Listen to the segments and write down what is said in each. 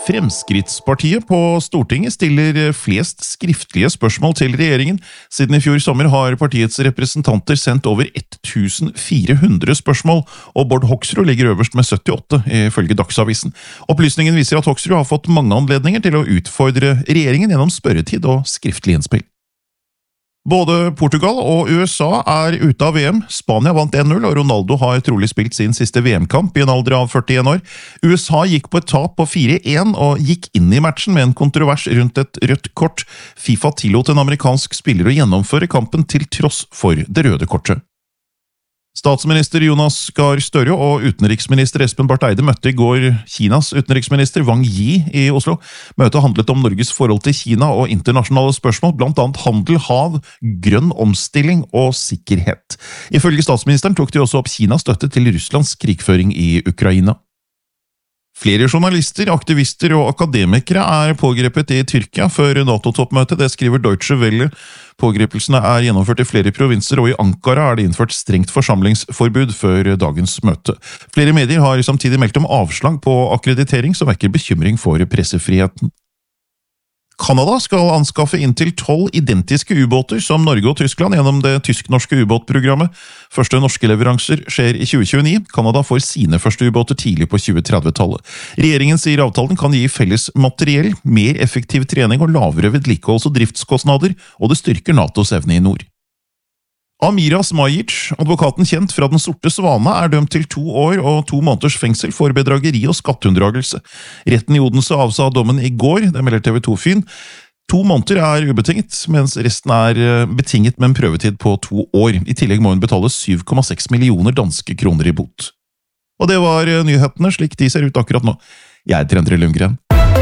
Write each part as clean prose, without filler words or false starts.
Fremskrittspartiet på Stortinget stiller flest skriftlige spørsmål til regjeringen. Siden i fjor sommer har partiets representanter sendt over 1400 spørsmål, og Bård Hoksrud ligger øverst med 78, ifølge Dagsavisen. Opplysningen viser at Hoksrud har fått mange anledninger til å utfordre regjeringen gjennom spørretid og skriftlig innspill. Både Portugal og USA er ute av VM. Spania vant 1-0, og Ronaldo har trolig spilt sin siste VM-kamp i en alder av 41 år. USA gikk på et tap på 4-1 og gikk inn i matchen med en kontrovers rundt et rødt kort. FIFA tillot en amerikansk spiller å gjennomføre kampen til tross for det røde kortet. Statsminister Jonas Gahr Støre og utenriksminister Espen Barth Eide møtte i går Kinas utenriksminister Wang Yi i Oslo. Møtet handlet om Norges forhold til Kina og internasjonale spørsmål, blant annet handel, hav, grønn omstilling og sikkerhet. Ifølge statsministeren tok de også opp Kinas støtte til Russlands krigføring i Ukraina. Flere journalister, aktivister og akademikere er pågrepet i Tyrkia før NATO-toppmøtet, det skriver Deutsche Welle. Pågrepelsene er gjennomført i flere provinser, og i Ankara er det innført strengt forsamlingsforbud før dagens møte. Flere medier har samtidig meldt om avslag på akkreditering som vekker bekymring for pressefriheten. Kanada skal anskaffe inntil 12 identiske ubåter som Norge og Tyskland gjennom det tysk-norske ubåtprogrammet. Første norske leveranser skjer i 2029. Kanada får sine første ubåter tidlig på 2030-tallet. Regjeringen sier avtalen kan gi felles materiell, mer effektiv trening og lavere vedlikeholds- og driftskostnader, og det styrker NATOs evne i nord. Amira Smajic, advokaten kjent fra Den sorte svane, er dømt til 2 år og 2 måneders fengsel for bedrageri og skatteunndragelse. Retten i Odense avsa dommen i går, det melder TV 2 Fyn. 2 måneder er ubetinget, mens resten er betinget med en prøvetid på 2 år. I tillegg må hun betale 7,6 millioner danske kroner i bot. Og det var nyhetene slik de ser ut akkurat nå. Jeg heter Endre Lundgren.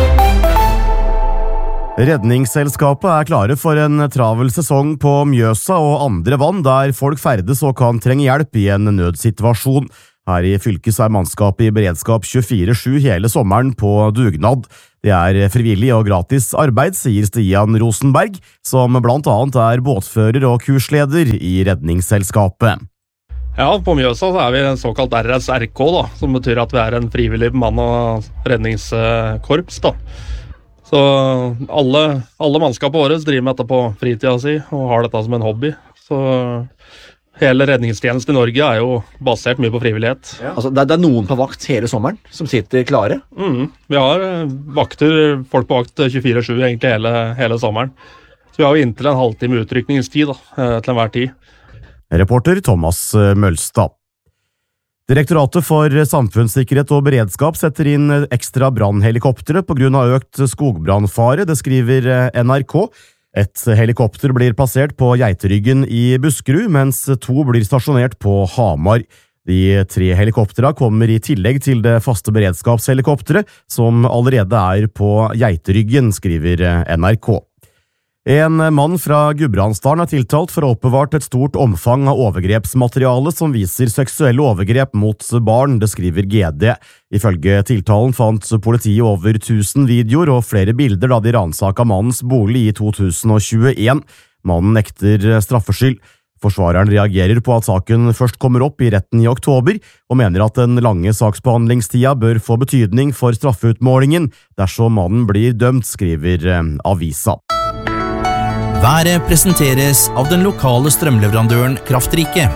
Redningsselskapet er klare for en travel sesong på Mjøsa og andre vann der folk ferdes og kan trenge hjelp i en nødsituasjon. Her i fylket er mannskapet i beredskap 24/7 hele sommeren på dugnad. Det er frivillig og gratis arbeid, sier Stian Rosenberg, som blant annet er båtfører og kursleder i Redningsselskapet. Ja, på Mjøsa så er vi en såkalt RSRK, da, som betyr at vi er en frivillig mann- og redningskorps, da. Så alle mannskapet våre driver med dette på fritida si og har dette som en hobby. Så hele redningstjenesten i Norge er jo basert mye på frivillighet. Ja. Altså, det er noen på vakt hele sommeren som sitter klare? Vi har folk på vakt 24/7 egentlig hele sommeren. Så vi har jo inntil en halvtime utrykningstid da, til enhver tid. Reporter Thomas Mølstad. Direktoratet for samfunnssikkerhet og beredskap setter inn ekstra brannhelikoptere på grunn av økt skogbrannfare, det skriver NRK. Et helikopter blir plassert på Geiteryggen i Buskerud, mens 2 blir stasjonert på Hamar. De 3 helikoptera kommer i tillegg til det faste beredskapshelikopteret, som allerede er på Geiteryggen, skriver NRK. En mann fra Gudbrandsdalen er tiltalt for å ha oppbevart et stort omfang av overgrepsmateriale som viser seksuelle overgrep mot barn, det skriver GD. Ifølge tiltalen fant politiet over 1000 videoer og flere bilder da de ransaka mannens bolig i 2021. Mannen nekter straffskyld. Forsvareren reagerer på at saken først kommer opp i retten i oktober, og mener at den lange saksbehandlingstida bør få betydning for straffeutmålingen dersom mannen blir dømt, skriver avisa. Været presenteres av den lokale strømleverandøren Kraftrike.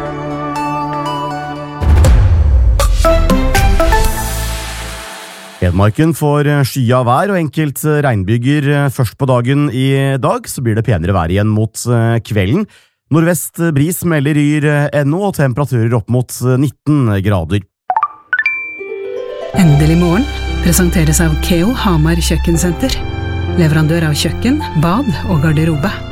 Hedmarken får skya vær og enkelt regnbyger først på dagen i dag, så blir det penere vær igjen mot kvelden. Nordvest bris melder Yr NO og temperaturer opp mot 19 grader. Endelig morgen presenteres av Keo Hamar Kjøkkensenter. Leverandør av kjøkken, bad og garderobe.